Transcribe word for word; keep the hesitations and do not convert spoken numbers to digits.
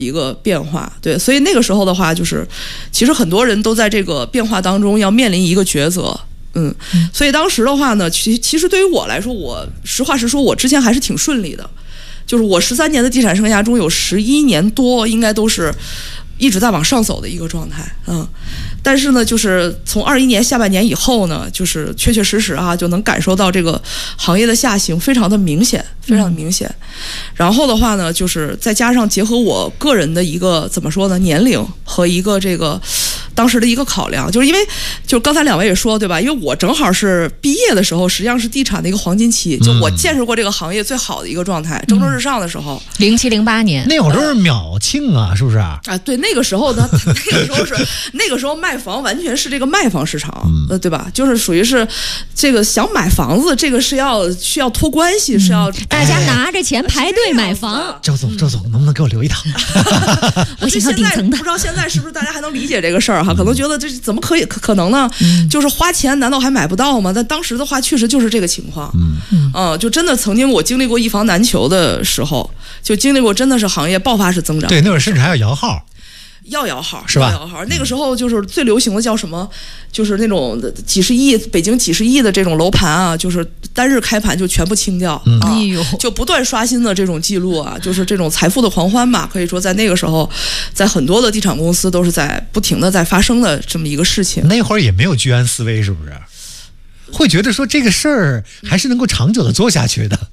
一个变化。对，所以那个时候的话，就是其实很多人都在这个变化当中要面临一个抉择。嗯，所以当时的话呢，其其实对于我来说，我实话实说，我之前还是挺顺利的，就是我十三年的地产生涯中有十一年多应该都是一直在往上走的一个状态。嗯，但是呢，就是从二一年下半年以后呢，就是确确实实啊，就能感受到这个行业的下行非常的明显，非常的明显。嗯、然后的话呢，就是再加上结合我个人的一个怎么说呢，年龄和一个这个当时的一个考量，就是因为就刚才两位也说对吧？因为我正好是毕业的时候，实际上是地产的一个黄金期，就我见识过这个行业最好的一个状态，蒸蒸日上的时候。 零七零八年那会儿都是秒罄啊，是不是啊？ 啊，对，那个时候呢，那个时候是那个时候卖房完全是这个卖方市场，嗯、呃，对吧？就是属于是这个想买房子，这个是要需要托关系，嗯、是要大家拿着钱排队买房。 周总，周总，能不能给我留一套？ 我想要顶层的。 不知道现在是不是大家还能理解这个事儿哈？可能觉得这怎么可以可可能呢？嗯、就是花钱难道还买不到吗？但当时的话，确实就是这个情况。嗯嗯、呃，就真的曾经我经历过一房难求的时候，就经历过真的是行业爆发式增长。 对，那会儿甚至还要摇号。 要摇号是吧？ 要摇号，那个时候就是最流行的叫什么？就是那种几十亿，北京几十亿的这种楼盘啊，就是单日开盘就全部清掉，嗯、啊，就不断刷新的这种记录啊，就是这种财富的狂欢吧。可以说在那个时候，在很多的地产公司都是在不停的在发生的这么一个事情。 那会儿也没有居安思危，是不是？会觉得说这个事儿还是能够长久的做下去的。